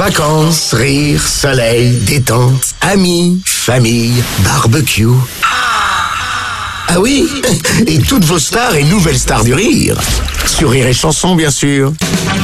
Vacances, rire, soleil, détente, amis, famille, barbecue. Ah oui, et toutes vos stars et nouvelles stars du rire. Sur Rire et Chanson, bien sûr.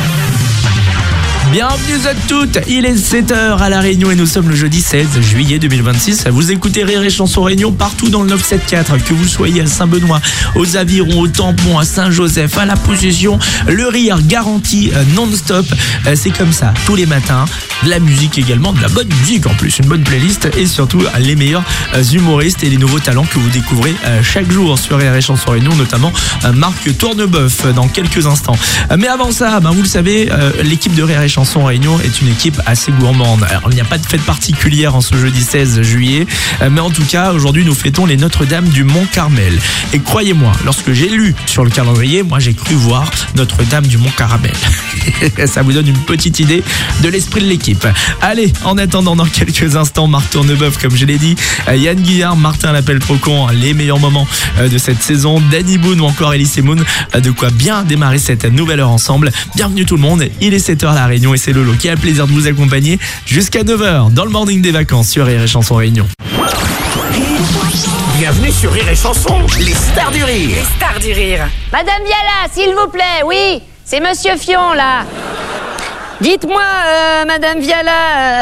Bienvenue à toutes, il est 7h à La Réunion et nous sommes le jeudi 16 juillet 2026. Vous écoutez Rire et Chanson Réunion partout dans le 974, que vous soyez à Saint-Benoît, aux Avirons, au Tampon, à Saint-Joseph, à La Possession. Le rire garanti non-stop, c'est comme ça, tous les matins. De la musique également, de la bonne musique en plus, une bonne playlist et surtout les meilleurs humoristes et les nouveaux talents que vous découvrez chaque jour sur Rire et Chanson Réunion, notamment Marc Tourneboeuf dans quelques instants. Mais avant ça, vous le savez, l'équipe de Rire et Chanson Réunion est une équipe assez gourmande. Alors, il n'y a pas de fête particulière en ce jeudi 16 juillet, mais en tout cas, aujourd'hui, nous fêtons les Notre-Dame du Mont-Carmel. Et croyez-moi, lorsque j'ai lu sur le calendrier, moi, j'ai cru voir Notre-Dame du Mont-Carmel. Ça vous donne une petite idée de l'esprit de l'équipe. Allez, en attendant, dans quelques instants, Marc Tourneboeuf, comme je l'ai dit, Yann Guillard, Martin l'appelle trop con, les meilleurs moments de cette saison, Danny Boone ou encore Elise Moon, de quoi bien démarrer cette nouvelle heure ensemble. Bienvenue tout le monde, il est 7h à La Réunion et c'est Lolo qui a le plaisir de vous accompagner jusqu'à 9h dans le morning des vacances sur Rire et Chanson Réunion. Bienvenue sur Rire et Chanson, les stars du rire. Les stars du rire. Madame Viala, s'il vous plaît, oui, c'est Monsieur Fion, là. Dites-moi, Madame Viala,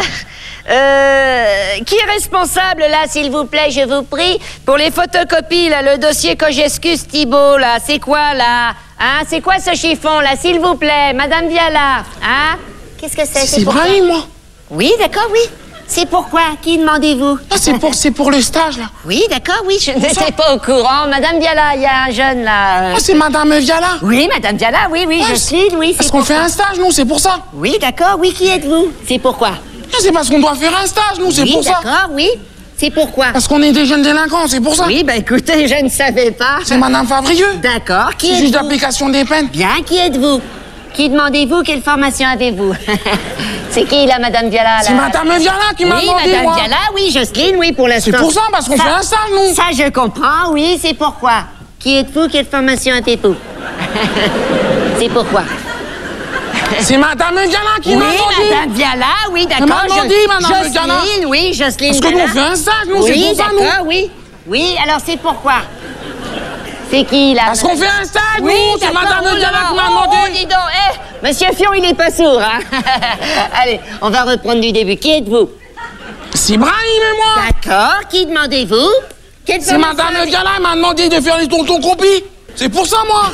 qui est responsable, là, s'il vous plaît, je vous prie, pour les photocopies, là, le dossier Kogescus Thibault, là, c'est quoi, là? Hein, c'est quoi ce chiffon, là, s'il vous plaît, Madame Viala, hein? Qu'est-ce que c'est? C'est Brahim, moi. Oui, d'accord, oui. C'est pourquoi? Qui demandez-vous? Ah, c'est pour le stage, là. Oui, d'accord, oui, je n'étais pas au courant. Madame Viala, il y a un jeune, là. Ah, c'est Madame Viala. Oui, Madame Viala, oui, Ah, je suis, oui, c'est parce qu'on fait un stage, nous, c'est pour ça. Oui, d'accord, oui, qui êtes-vous? C'est pourquoi? Ah, c'est parce qu'on doit faire un stage, nous, c'est Oui, pour ça. d'accord, oui. C'est pourquoi? Parce qu'on est des jeunes délinquants, c'est pour ça. Oui, écoutez, je ne savais pas. C'est Madame Favrieux. D'accord, qui C'est êtes-vous? juge d'application des peines. Bien, qui êtes-vous? Qui demandez-vous? Quelle formation avez-vous? C'est qui, là, Madame Viala, là? C'est Madame Viala qui m'a demandé, Oui, Madame moi. Viala, oui, Jocelyne, oui, pour l'instant. C'est pour ça, parce qu'on fait un stage, nous. Ça, je comprends, oui, c'est pourquoi. Qui êtes-vous? Quelle formation avez-vous? C'est pourquoi. C'est Madame Viala qui m'a demandé. Oui, Madame Viala, oui, d'accord. Elle m'a demandé, Madame Viala. Jocelyne, oui, Jocelyne Parce que nous, Viala. on fait un stage, nous, Oui, c'est pour ça, nous. d'accord, oui. Oui, alors c'est pourquoi? C'est qui, là? Parce qu'on fait un stage, nous. C'est d'accord, Madame oh là Viala là, qui m'a oh, demandé. dis donc, Monsieur Fion, il est pas sourd, hein? Allez, on va reprendre du début. Qui êtes-vous? C'est Brahim et moi. D'accord, qui demandez-vous? Quelle C'est formation Madame avez- Viala, elle m'a demandé de faire les tontons compis. C'est pour ça, moi.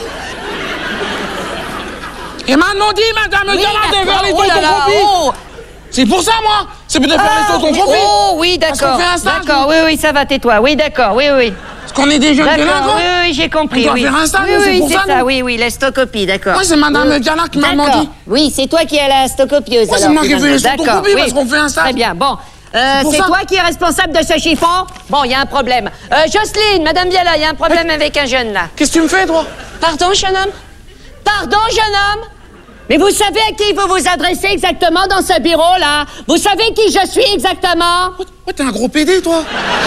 Elle m'a demandé, Madame Viala, de faire les d'accord, oh là tontons là, compis. oh. C'est pour ça, moi. C'est pour de faire les tontons compis. Oh, oui, Parce d'accord. qu'on fait un stage, D'accord, nous. oui, ça va, tais-toi. Oui, d'accord, oui. Parce qu'on est des jeunes D'accord, délinquants. oui, j'ai compris. On doit oui. faire un stage, oui, nous, c'est oui, pour c'est ça, ça, nous. oui, la stocopie, d'accord. Moi, c'est Madame Viala qui m'a D'accord. demandé. Oui, c'est toi qui es la stocopieuse. Moi, c'est alors, moi qui fais finalement. les D'accord, photocopies oui. parce qu'on fait un stage. Très bien, bon. pour C'est ça. toi qui es responsable de ce chiffon? Bon, il y a un problème. Jocelyne, Madame Viala, il y a un problème avec un jeune, là. Qu'est-ce que tu me fais, toi? Pardon, jeune homme? Pardon, jeune homme? Mais vous savez à qui vous vous adressez exactement dans ce bureau-là? Vous savez qui je suis exactement? Oh, t'es un gros pédé, toi.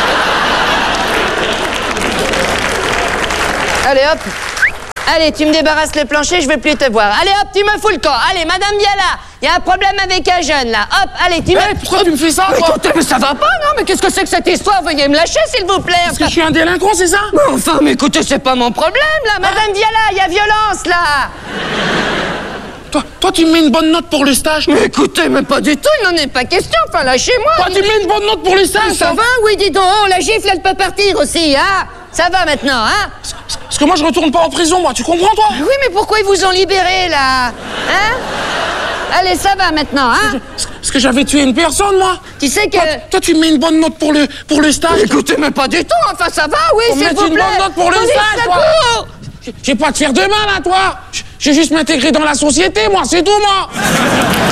Allez, hop. Allez, tu me débarrasses le plancher, je veux plus te voir. Allez, hop, tu me fous le camp. Allez, Madame Viala, il y a un problème avec un jeune, là. Hop, allez, tu me... Pourquoi tu me fais ça, Mais toi? écoutez, mais ça va pas, non? Mais qu'est-ce que c'est que cette histoire? Veuillez me lâcher, s'il vous plaît. Parce que je suis un délinquant, c'est ça? Mais enfin, mais écoutez, c'est pas mon problème, là. Madame Viala, il y a violence, là. Toi, tu me mets une bonne note pour le stage. Mais écoutez, mais pas du tout, il n'en est pas question. Enfin, lâchez-moi. Toi, tu me mets une bonne note pour le stage. Ça va? Oui, dis donc, la gifle, elle peut partir aussi, hein? Ça va maintenant, hein? Parce que moi, je retourne pas en prison, moi. Tu comprends, toi? Oui, mais pourquoi ils vous ont libéré, là? Hein? Allez, ça va maintenant, hein? Parce que j'avais tué une personne, moi. Tu sais que... Toi, tu me mets une bonne note pour le stage. Écoutez, mais pas du tout, enfin, ça va, oui, Faut s'il mettre vous une plaît. bonne note pour le Police, stage, toi. secours! Je vais pas te faire de mal, à toi. Je vais juste m'intégrer dans la société, moi, c'est tout, moi.